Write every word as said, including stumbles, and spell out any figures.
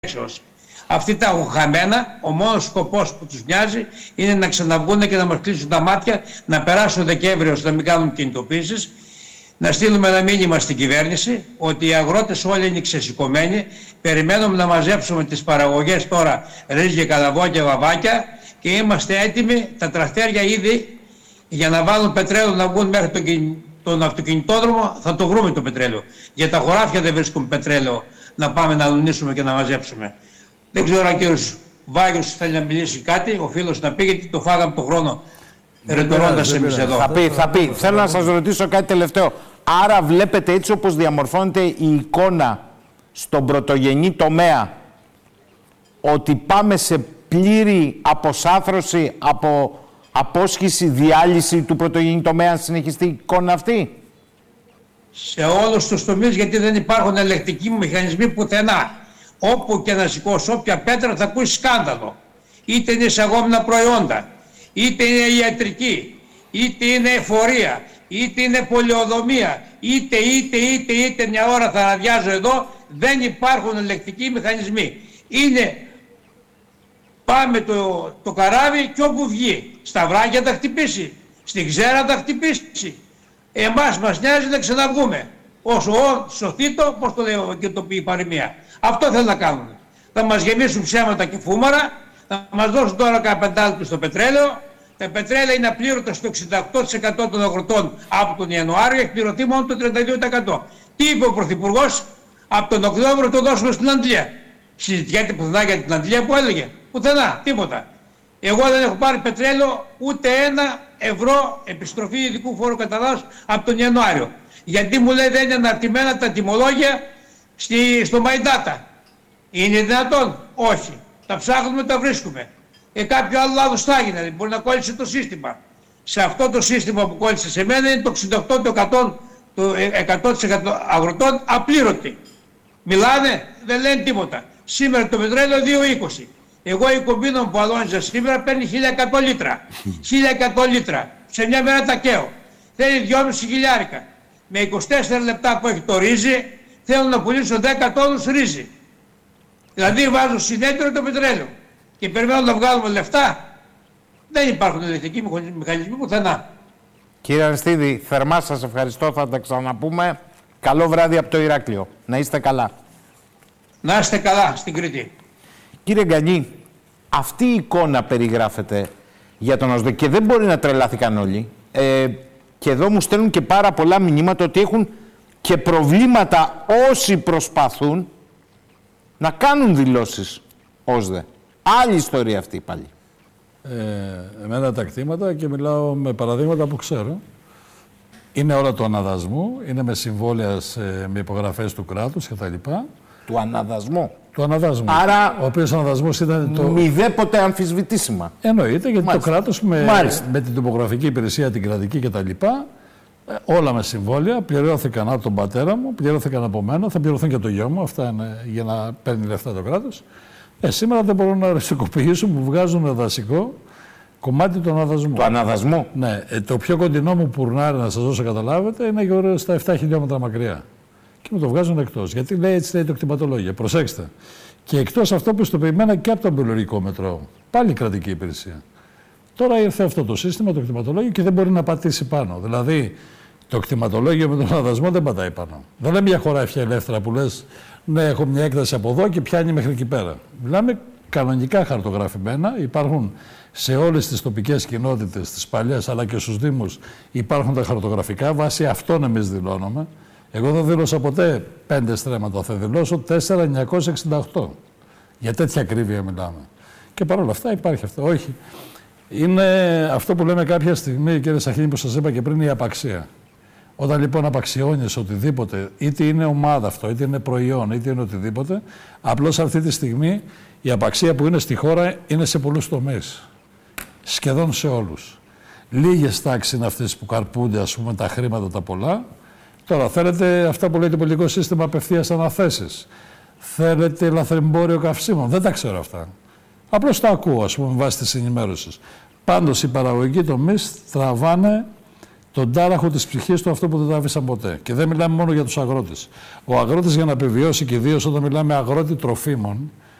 έξεως. Αυτοί τα έχουν χαμένα, ο μόνος σκοπός που τους νοιάζει είναι να ξαναβγούν και να μας κλείσουν τα μάτια, να περάσουν Δεκέμβριο ώστε να μην κάνουν κινητοποίησεις, να στείλουμε ένα μήνυμα στην κυβέρνηση ότι οι αγρότες όλοι είναι ξεσηκωμένοι, περιμένουμε να μαζέψουμε τις παραγωγές τώρα ρύζια, καλαβό και βαβάκια και είμαστε έτοιμοι τα τρακτέρια ήδη για να βάλουν πετρέλαιο να βγουν μέχρι τον, τον αυτοκινητόδρομο, θα το βρούμε το πετρέλαιο. Για τα χωράφια δεν βρίσκουμε πετρέλαιο να πάμε να λουνίσουμε και να μαζέψουμε. Δεν ξέρω αν ο κύριος Βάγιος θέλει να μιλήσει κάτι, ο φίλος να πει, γιατί το φάγαμε τον χρόνο ρετορώντας εμείς εδώ. Θα πει, θα πει. Θέλω να σας ρωτήσω κάτι τελευταίο. Άρα βλέπετε έτσι όπως διαμορφώνεται η εικόνα στον πρωτογενή τομέα ότι πάμε σε πλήρη αποσάθρωση από απόσχηση, διάλυση του πρωτογενή τομέα, αν συνεχιστεί η εικόνα αυτή? Σε όλους τους τομείς, γιατί δεν υπάρχουν ελεκτικοί μηχανισμοί πουθενά. Όπου και να σηκώσει όποια πέτρα θα ακούσει σκάνδαλο. Είτε είναι εισαγόμενα προϊόντα, είτε είναι ιατρική, είτε είναι εφορία, είτε είναι πολεοδομία, είτε, είτε, είτε, είτε μια ώρα θα ραδιάζω εδώ, δεν υπάρχουν ελεκτικοί μηχανισμοί. Είναι πάμε το, το καράβι και όπου βγει. Στα βράγια θα χτυπήσει, στην ξέρα θα χτυπήσει. Εμάς μας νοιάζει να ξαναβγούμε. Όσο σωθεί το, πώς το λέω και το πει η παροιμία. Αυτό θέλουν να κάνουν. Θα μας γεμίσουν ψέματα και φούμαρα, θα μας δώσουν τώρα καπεντάλπι στο πετρέλαιο. Τα πετρέλαια είναι απλήρωτα στο εξήντα οκτώ τοις εκατό των αγροτών από τον Ιανουάριο, έχει πληρωθεί μόνο το τριάντα δύο τοις εκατό. Τι είπε ο Πρωθυπουργός? Από τον Οκτώβριο το δώσουμε στην Αντλία. Συζητιέται πουθενά για την Αντλία που έλεγε? Πουθενά, τίποτα. Εγώ δεν έχω πάρει πετρέλαιο ούτε ένα ευρώ επιστροφή ειδικού φόρου κατανάλωσης από τον Ιανουάριο. Γιατί μου λέει δεν είναι αναρτημένα τα τιμολόγια στη, στο Μαϊντάτα. Είναι δυνατόν? Όχι. Τα ψάχνουμε, τα βρίσκουμε. Ε, κάποιο άλλο λάθος θα έγινε. Μπορεί να κόλλησε το σύστημα. Σε αυτό το σύστημα που κόλλησε σε μένα είναι το εξήντα οκτώ τοις εκατό, το εκατό τοις εκατό αγροτών απλήρωτοι. Μιλάνε, δεν λένε τίποτα. Σήμερα το πετρέλαιο δύο είκοσι. Εγώ η κομπίνα που αλώνιζα σήμερα παίρνει χίλια εκατό λίτρα. χίλια εκατό λίτρα. Σε μια μέρα τα καίω. Θέλει δυόμισι χιλιάρικα. Με είκοσι τέσσερα λεπτά που έχει το ρύζι, θέλω να πουλήσω δέκα τόνους ρύζι. Δηλαδή βάζω συνέτερο το πετρέλαιο και περιμένω να βγάλουμε λεφτά. Δεν υπάρχουν ελεκτικοί μηχανισμοί πουθενά. Κύριε Αριστίδη, θερμά σας ευχαριστώ, θα τα ξαναπούμε. Καλό βράδυ από το Ηράκλειο. Να είστε καλά. Να είστε καλά στην Κρήτη. Κύριε Γκανή, αυτή η εικόνα περιγράφεται για τον ΟΣΔΕ και δεν μπορεί να τρελάθηκαν όλοι. Ε, και εδώ μου στέλνουν και πάρα πολλά μηνύματα ότι έχουν και προβλήματα όσοι προσπαθούν να κάνουν δηλώσεις ΟΣΔΕ. Άλλη ιστορία αυτή πάλι. Ε, εμένα τα κτήματα, και μιλάω με παραδείγματα που ξέρω, είναι όλα του αναδασμού, είναι με συμβόλαια, σε, με υπογραφές του κράτους κτλ. Του αναδασμού. Του αναδασμού. Άρα, ο οποίος αναδασμός ήταν το... μηδέποτε αμφισβητήσιμα. Εννοείται, γιατί Μάλιστα. το κράτος με, με την τοπογραφική υπηρεσία, την κρατική κτλ. Όλα με συμβόλαια, πληρώθηκαν από τον πατέρα μου, πληρώθηκαν από μένα, θα πληρωθούν και το γιο μου, αυτά είναι για να παίρνει λεφτά το κράτος. Ε, σήμερα δεν μπορούν να ρεσικοποιήσουν που βγάζουν δασικό κομμάτι του αναδασμού. Του αναδασμού. Ναι, ε, το πιο κοντινό μου πουρνάρι, να σας δώσω καταλάβετε, είναι γύρω στα επτά χιλιόμετρα μακριά. Και μου το βγάζουν εκτός. Γιατί λέει, έτσι λέει το κτηματολόγιο. Προσέξτε. Και εκτός αυτό πιστοποιημένα και από τον Πελουργικό Μετρό. Πάλι κρατική υπηρεσία. Τώρα ήρθε αυτό το σύστημα, το κτηματολόγιο, και δεν μπορεί να πατήσει πάνω. Δηλαδή, το κτηματολόγιο με τον αναδασμό δεν πατάει πάνω. Δεν λέμε μια χωράφια ελεύθερα που λες, ναι, έχω μια έκταση από εδώ και πιάνει μέχρι εκεί πέρα. Μιλάμε κανονικά χαρτογραφημένα. Υπάρχουν σε όλες τις τοπικές κοινότητες, τις παλιές αλλά και στους Δήμους, υπάρχουν τα χαρτογραφικά. Βάσει αυτών εμείς δηλώνουμε. Εγώ δεν δήλωσα ποτέ πέντε στρέμματα, θα δηλώσω τέσσερα χιλιάδες εννιακόσια εξήντα οκτώ. Για τέτοια ακρίβεια μιλάμε. Και παρόλα αυτά υπάρχει αυτό. Όχι. Είναι αυτό που λέμε κάποια στιγμή, κύριε Σαχίνη, που σας είπα και πριν, η απαξία. Όταν λοιπόν απαξιώνεις οτιδήποτε, είτε είναι ομάδα αυτό, είτε είναι προϊόν, είτε είναι οτιδήποτε, απλώς αυτή τη στιγμή η απαξία που είναι στη χώρα είναι σε πολλούς τομείς. Σχεδόν σε όλους. Λίγες τάξεις είναι αυτές που καρπούνται, ας πούμε, τα χρήματα τα πολλά. Τώρα, θέλετε αυτά που λέει το πολιτικό σύστημα απευθείας αναθέσεις. Θέλετε λαθρεμπόριο καυσίμων. Δεν τα ξέρω αυτά. Απλώς τα ακούω, ας πούμε, βάσει της ενημέρωσης. Πάντως, οι παραγωγικοί τομείς τραβάνε τον τάραχο της ψυχής του, αυτό που δεν το άφησαν ποτέ. Και δεν μιλάμε μόνο για τους αγρότες. Ο αγρότης για να επιβιώσει, και ιδίως όταν μιλάμε αγρότη τροφίμων,